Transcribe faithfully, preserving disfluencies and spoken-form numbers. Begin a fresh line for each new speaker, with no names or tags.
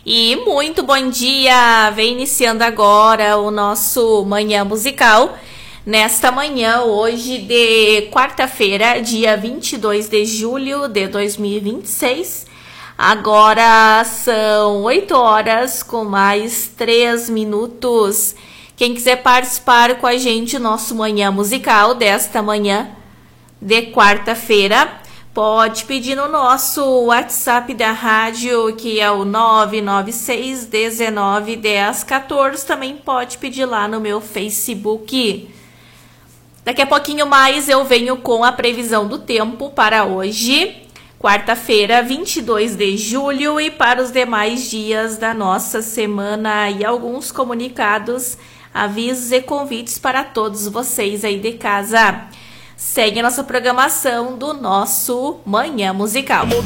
E muito bom dia! Vem iniciando agora o nosso Manhã Musical. Nesta manhã, hoje de quarta-feira, dia vinte e dois de julho de dois mil e vinte e seis. Agora são oito horas com mais três minutos. Quem quiser participar com a gente, nosso Manhã Musical desta manhã de quarta-feira, pode pedir no nosso WhatsApp da rádio, que é o nove nove seis, um nove, um zero, um quatro. Também pode pedir lá no meu Facebook. Daqui a pouquinho mais eu venho com a previsão do tempo para hoje, quarta-feira, vinte e dois de julho, e para os demais dias da nossa semana, e alguns comunicados, avisos e convites para todos vocês aí de casa. Segue a nossa programação do nosso Manhã Musical.